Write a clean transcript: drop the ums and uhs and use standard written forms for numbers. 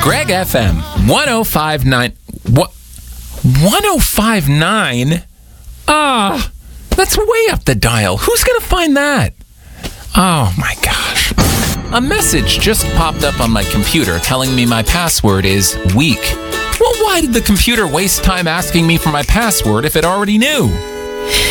Greg FM 1059. What? 1059? Ah, that's way up the dial. Who's going to find that? Oh my gosh. A message just popped up on my computer telling me my password is weak. Well, why did the computer waste time asking me for my password if it already knew?